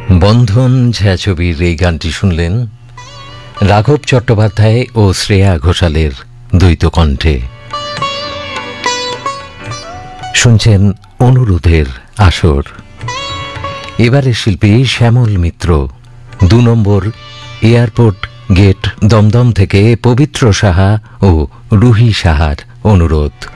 বন্ধন ছায়াছবির এই গানটি শুনলেন রাঘব চট্টোপাধ্যায় ও শ্রেয়া ঘোষালের দ্বৈত কণ্ঠে। শুনছেন অনুরোধের আসর। এবারে শিল্পী শ্যামল মিত্র। 2 নম্বর এয়ারপোর্ট গেট দমদম থেকে পবিত্র সাহা ও রুহি সাহার অনুরোধ।